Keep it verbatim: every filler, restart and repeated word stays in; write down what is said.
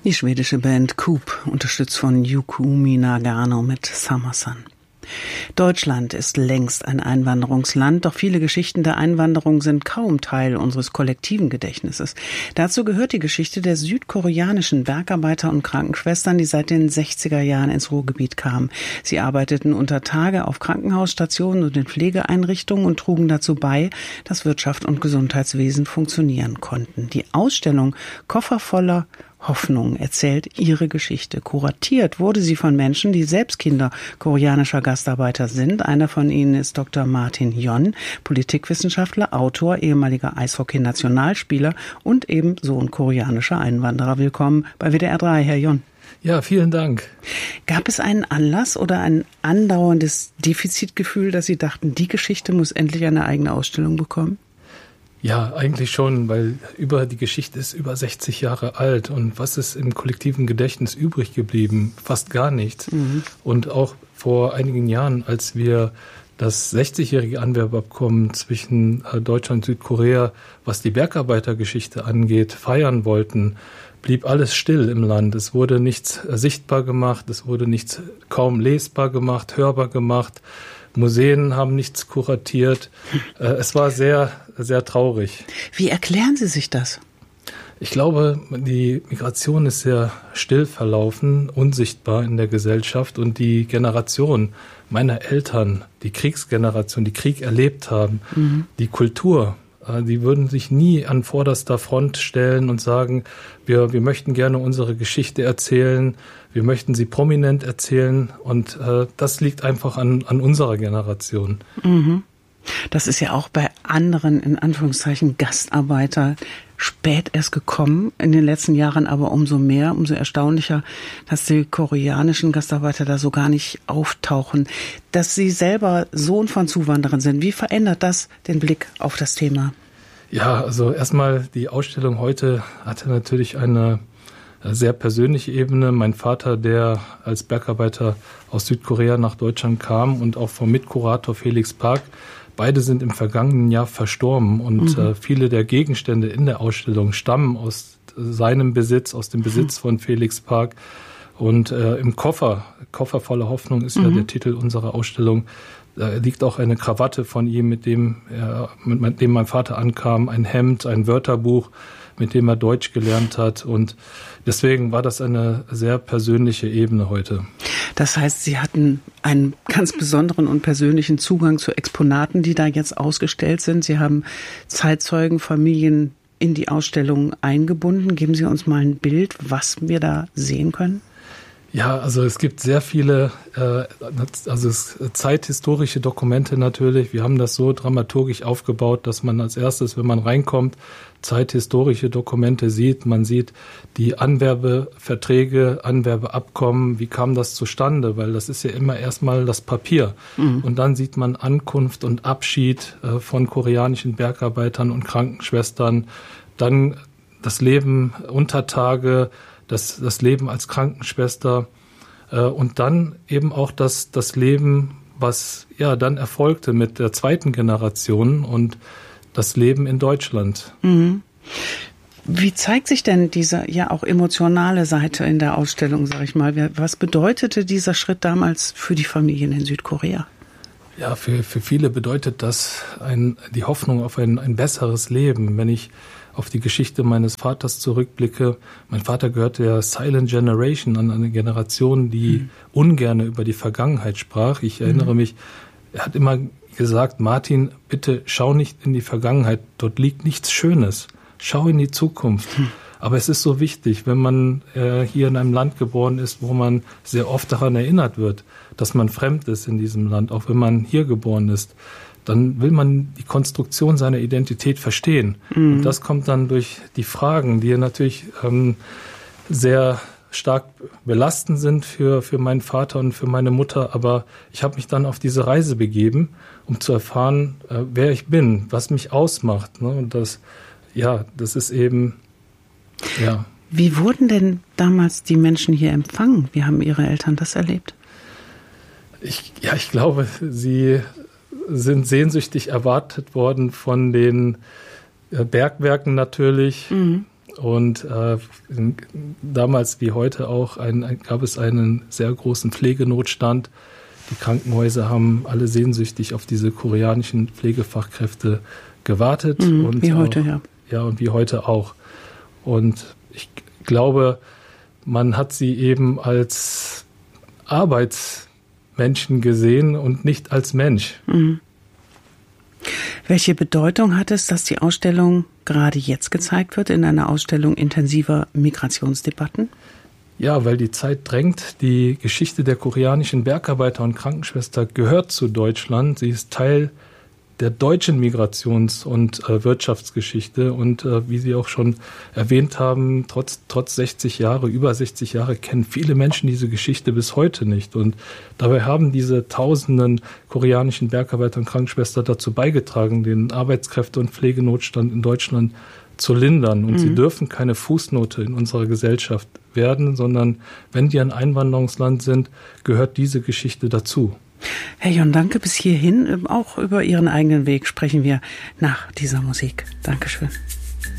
Die schwedische Band Coop, unterstützt von Yukumi Nagano mit Summer Sun. Deutschland ist längst ein Einwanderungsland, doch viele Geschichten der Einwanderung sind kaum Teil unseres kollektiven Gedächtnisses. Dazu gehört die Geschichte der südkoreanischen Bergarbeiter und Krankenschwestern, die seit den sechziger Jahren ins Ruhrgebiet kamen. Sie arbeiteten unter Tage auf Krankenhausstationen und in Pflegeeinrichtungen und trugen dazu bei, dass Wirtschaft und Gesundheitswesen funktionieren konnten. Die Ausstellung Koffer voller Hoffnung erzählt ihre Geschichte. Kuratiert wurde sie von Menschen, die selbst Kinder koreanischer Gastarbeiter sind. Einer von ihnen ist Doktor Martin Yon, Politikwissenschaftler, Autor, ehemaliger Eishockey-Nationalspieler und eben Sohn koreanischer Einwanderer. Willkommen bei W D R drei, Herr Yon. Ja, vielen Dank. Gab es einen Anlass oder ein andauerndes Defizitgefühl, dass Sie dachten, die Geschichte muss endlich eine eigene Ausstellung bekommen? Ja, eigentlich schon, weil über die Geschichte ist über sechzig Jahre alt und was ist im kollektiven Gedächtnis übrig geblieben? Fast gar nichts. Mhm. Und auch vor einigen Jahren, als wir das sechzigjährige Anwerbeabkommen zwischen Deutschland und Südkorea, was die Bergarbeitergeschichte angeht, feiern wollten, blieb alles still im Land. Es wurde nichts sichtbar gemacht, es wurde nichts kaum lesbar gemacht, hörbar gemacht. Museen haben nichts kuratiert. Es war sehr, sehr traurig. Wie erklären Sie sich das? Ich glaube, die Migration ist sehr still verlaufen, unsichtbar in der Gesellschaft und die Generation meiner Eltern, die Kriegsgeneration, die Krieg erlebt haben, mhm. die Kultur, die würden sich nie an vorderster Front stellen und sagen, wir, wir möchten gerne unsere Geschichte erzählen, wir möchten sie prominent erzählen und äh, das liegt einfach an, an unserer Generation. Mhm. Das ist ja auch bei anderen, in Anführungszeichen, Gastarbeiter spät erst gekommen, in den letzten Jahren aber umso mehr, umso erstaunlicher, dass die koreanischen Gastarbeiter da so gar nicht auftauchen. Dass Sie selber Sohn von Zuwanderern sind, wie verändert das den Blick auf das Thema? Ja, also erstmal die Ausstellung heute hatte natürlich eine sehr persönliche Ebene. Mein Vater, der als Bergarbeiter aus Südkorea nach Deutschland kam und auch vom Mitkurator Felix Park, beide sind im vergangenen Jahr verstorben und mhm. äh, viele der Gegenstände in der Ausstellung stammen aus seinem Besitz, aus dem Besitz von Felix Park. Und äh, im Koffer, Koffer voller Hoffnung ist mhm. ja der Titel unserer Ausstellung, da liegt auch eine Krawatte von ihm, mit dem, er, mit dem mein Vater ankam, ein Hemd, ein Wörterbuch, mit dem er Deutsch gelernt hat. Und deswegen war das eine sehr persönliche Ebene heute. Das heißt, Sie hatten einen ganz besonderen und persönlichen Zugang zu Exponaten, die da jetzt ausgestellt sind. Sie haben Zeitzeugen, Familien in die Ausstellung eingebunden. Geben Sie uns mal ein Bild, was wir da sehen können. Ja, also es gibt sehr viele, äh, also es, zeithistorische Dokumente natürlich. Wir haben das so dramaturgisch aufgebaut, dass man als erstes, wenn man reinkommt, zeithistorische Dokumente sieht. Man sieht die Anwerbeverträge, Anwerbeabkommen. Wie kam das zustande? Weil das ist ja immer erstmal das Papier. Mhm. Und dann sieht man Ankunft und Abschied äh, von koreanischen Bergarbeitern und Krankenschwestern. Dann das Leben unter Tage, Das, das Leben als Krankenschwester äh, und dann eben auch das, das Leben, was ja dann erfolgte mit der zweiten Generation und das Leben in Deutschland. Mhm. Wie zeigt sich denn diese ja auch emotionale Seite in der Ausstellung, sag ich mal? Was bedeutete dieser Schritt damals für die Familien in Südkorea? Ja, für, für viele bedeutet das ein, die Hoffnung auf ein, ein besseres Leben. Wenn ich auf die Geschichte meines Vaters zurückblicke, mein Vater gehörte der Silent Generation an, eine Generation, die mhm. ungerne über die Vergangenheit sprach. Ich erinnere mhm. mich, er hat immer gesagt, Martin, bitte schau nicht in die Vergangenheit, dort liegt nichts Schönes. Schau in die Zukunft. Mhm. Aber es ist so wichtig, wenn man äh, hier in einem Land geboren ist, wo man sehr oft daran erinnert wird, dass man fremd ist in diesem Land, auch wenn man hier geboren ist, dann will man die Konstruktion seiner Identität verstehen. Mhm. Und das kommt dann durch die Fragen, die natürlich ähm, sehr stark belastend sind für, für meinen Vater und für meine Mutter. Aber ich habe mich dann auf diese Reise begeben, um zu erfahren, äh, wer ich bin, was mich ausmacht. Ne? Und das, ja, das ist eben, ja. Wie wurden denn damals die Menschen hier empfangen? Wie haben Ihre Eltern das erlebt? Ich, ja, ich glaube, sie sind sehnsüchtig erwartet worden von den Bergwerken natürlich. Mhm. Und äh, damals wie heute auch ein, ein, gab es einen sehr großen Pflegenotstand. Die Krankenhäuser haben alle sehnsüchtig auf diese koreanischen Pflegefachkräfte gewartet. Mhm, und wie heute, auch, ja. Ja, und wie heute auch. Und ich glaube, man hat sie eben als Arbeitsmenschen gesehen und nicht als Mensch. Mhm. Welche Bedeutung hat es, dass die Ausstellung gerade jetzt gezeigt wird, in einer Ausstellung intensiver Migrationsdebatten? Ja, weil die Zeit drängt. Die Geschichte der koreanischen Bergarbeiter und Krankenschwester gehört zu Deutschland. Sie ist Teil der deutschen Migrations- und äh, Wirtschaftsgeschichte. Und äh, wie Sie auch schon erwähnt haben, trotz, trotz sechzig Jahre, über sechzig Jahre, kennen viele Menschen diese Geschichte bis heute nicht. Und dabei haben diese tausenden koreanischen Bergarbeiter und Krankenschwestern dazu beigetragen, den Arbeitskräfte- und Pflegenotstand in Deutschland zu lindern. Und mhm. sie dürfen keine Fußnote in unserer Gesellschaft werden, sondern wenn die ein Einwanderungsland sind, gehört diese Geschichte dazu. Herr John, danke bis hierhin. Auch über Ihren eigenen Weg sprechen wir nach dieser Musik. Dankeschön.